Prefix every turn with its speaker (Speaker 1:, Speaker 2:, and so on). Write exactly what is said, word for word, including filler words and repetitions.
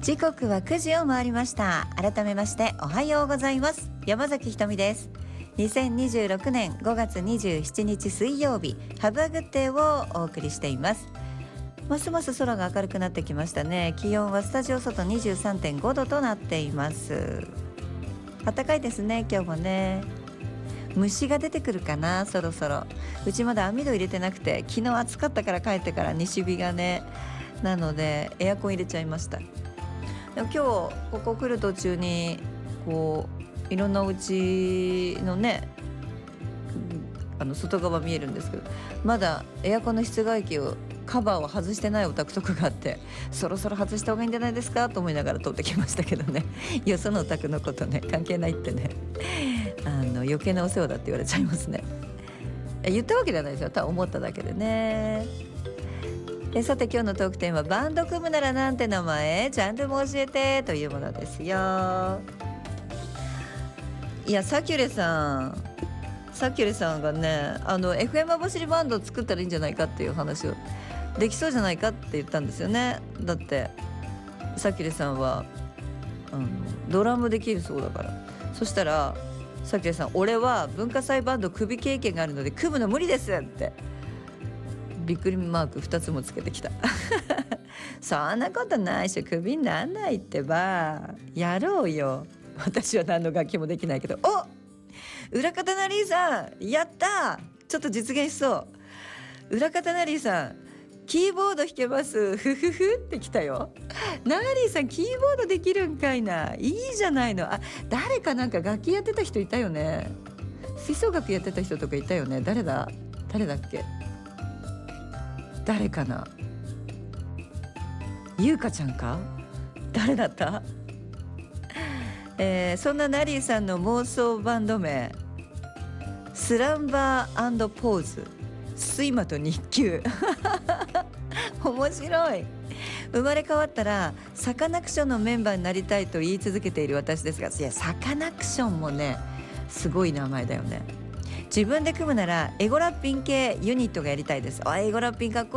Speaker 1: 時刻はくじを回りました。改めましておはようございます。山崎ひとみです。にせんにじゅうろくねんごがつにじゅうしちにち水曜日、ハブアグッデーをお送りしています。ますます空が明るくなってきましたね。気温はスタジオ外 にじゅうさんてんごどとなっています。暖かいですね、今日もね。虫が出てくるかな、そろそろ。うちまだ網戸入れてなくて、昨日暑かったから帰ってから西日がね、なのでエアコン入れちゃいました。でも今日ここ来る途中にこういろんなお家のね、あの外側見えるんですけど、まだエアコンの室外機をカバーを外してないお宅とかがあって、そろそろ外した方がいいんじゃないですかと思いながら通ってきましたけどね。よそのお宅のことね、関係ないってね、あの余計なお世話だって言われちゃいますね。言ったわけじゃないですよ、ただ思っただけでね。えさて今日のトークテーマ、バンド組むならなんて名前、ジャンルも教えてというものですよ。いやサキュレさんサキュレさんがね、あの エフエム 網走バンドを作ったらいいんじゃないかっていう話を、できそうじゃないかって言ったんですよね。だってサキュレさんはあのドラムできるそうだから。そしたらサキュレさん、俺は文化祭バンド組経験があるので組むの無理ですってびっくりマークふたつもつけてきた。そんなことないし、クビになんないってば、やろうよ。私は何の楽器もできないけど。お裏方ナリーさん、やった、ちょっと実現しそう。裏方ナリーさん、キーボード弾けます、ふふふってきたよ。ナリーさんキーボードできるんかいな、いいじゃないの。あ、誰かなんか楽器やってた人いたよね。吹奏楽やってた人とかいたよね。誰だ誰だっけ、誰かな、ゆうかちゃんか、誰だった。えー、そんなナリーさんの妄想バンド名、スランバー&ポーズ、睡魔と日給。面白い。生まれ変わったらサカナクションのメンバーになりたいと言い続けている私ですが、いやサカナクションもねすごい名前だよね。自分で組むならエゴラッピン系ユニットがやりたいです。あ、エゴラッピンかっこいい